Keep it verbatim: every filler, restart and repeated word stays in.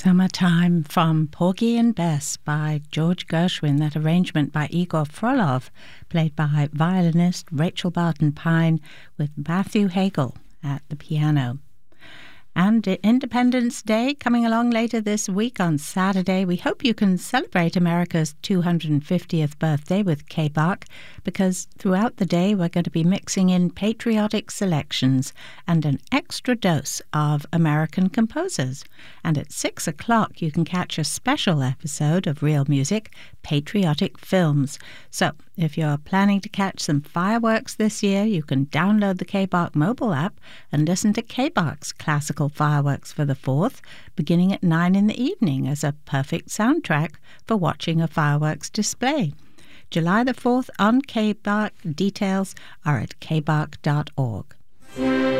Summertime from Porgy and Bess by George Gershwin, that arrangement by Igor Frolov, played by violinist Rachel Barton Pine with Matthew Hagel at the piano. And Independence Day coming along later this week on Saturday. We hope you can celebrate America's two hundred fiftieth birthday with K-Bach, because throughout the day we're going to be mixing in patriotic selections and an extra dose of American composers. And at six o'clock you can catch a special episode of Real Music, Patriotic Films. So if you're planning to catch some fireworks this year, you can download the K-Bach mobile app and listen to K-Bach's classical fireworks for the fourth, beginning at nine in the evening as a perfect soundtrack for watching a fireworks display. July the fourth on K-Bach. Details are at k bach dot org.